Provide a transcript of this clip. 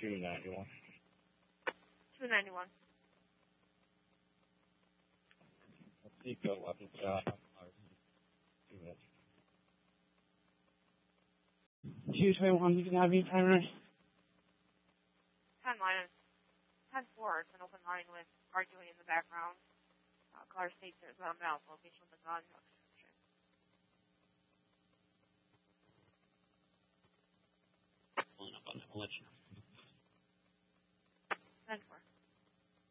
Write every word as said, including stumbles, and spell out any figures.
two ninety-one. two ninety-one. Let's see, go weapons. Uh, two minutes. two twenty-one, you can have your primary. ten minus. ten four, it's an open line with arguing in the background. Uh, car states there's not a mouth location of the gun.